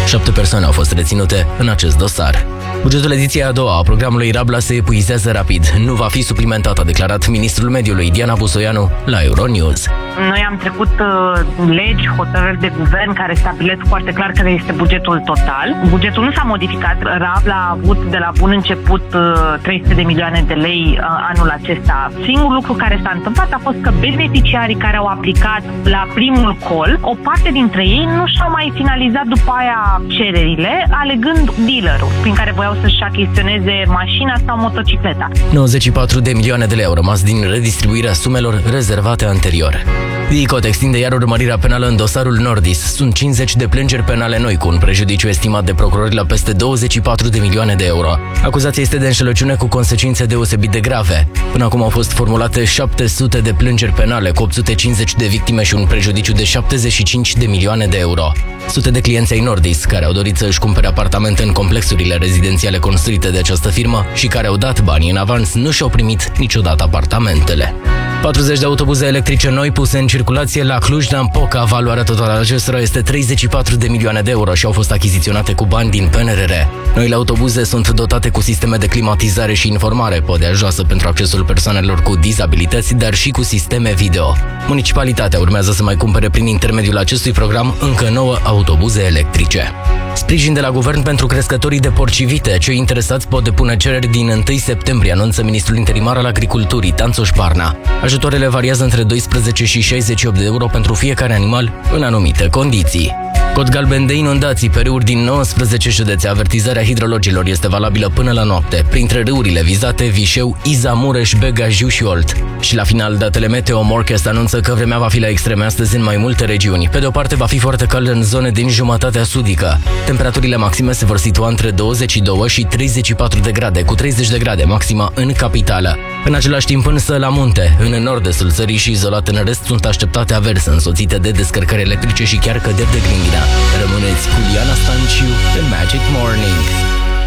7 persoane au fost reținute în acest dosar. Bugetul ediției a doua a programului Rabla se epuizează rapid. Nu va fi suplimentat, a declarat ministrul mediului Diana Busoianu la Euronews. Noi am trecut legi, hotărâri de guvern care stabilesc foarte clar care este bugetul total. Bugetul nu s-a modificat. Rabla a avut de la bun început 300 de milioane de lei anul acesta. Singurul lucru care s-a întâmplat a fost că beneficiarii care au aplicat la primul col, o parte dintre ei nu și-au mai finalizat după aia cererile, alegând dealerul prin care voiau să-și achiziționeze mașina sau motocicleta. 94 de milioane de lei au rămas din redistribuirea sumelor rezervate anterior. DICOT extinde iar urmărirea penală în dosarul Nordis. Sunt 50 de plângeri penale noi cu un prejudiciu estimat de procurori la peste 24 de milioane de euro. Acuzația este de înșelăciune cu consecințe deosebit de grave. Până acum au fost formulate 700 de plângeri penale cu 850 de victime și un prejudiciu de 75 de milioane de euro. Sute de clienți ai Nordis, care au dorit să își cumpere apartamente în complexurile rezidențiale construite de această firmă și care au dat banii în avans, nu și-au primit niciodată apartamentele. 40 de autobuze electrice noi puse în circulație la Cluj-Napoca. Valoarea totală a acestora este 34 de milioane de euro și au fost achiziționate cu bani din PNRR. Noile autobuze sunt dotate cu sisteme de climatizare și informare, podea joasă pentru accesul persoanelor cu dizabilități, dar și cu sisteme video. Municipalitatea urmează să mai cumpere prin intermediul acestui program încă 9 autobuze electrice. Sprijin de la guvern pentru crescătorii de porci vite. Cei interesați pot depune cereri din 1 septembrie, anunță ministrul interimar al agriculturii, Tanțoș Barna. Ajutoarele variază între 12 și 68 de euro pentru fiecare animal în anumite condiții. Cod galben de inundații pe râuri din 19 județe. Avertizarea hidrologilor este valabilă până la noapte. Printre râurile vizate, Vișeu, Iza, Mureș, Bega, Jiu și Olt. Și la final, datele Meteo Morcast anunță că vremea va fi la extreme astăzi în mai multe regiuni. Pe de o parte, va fi foarte cald în zone din jumătatea sudică. Temperaturile maxime se vor situa între 22 și 34 de grade, cu 30 de grade maxima în capitală. În același timp, însă, la munte, în nord-estul țării și izolat în rest, sunt așteptate averse însoțite de descărcări electrice și chiar căderi de grindină. Rămâneți cu Liana Stanciu în Magic Morning.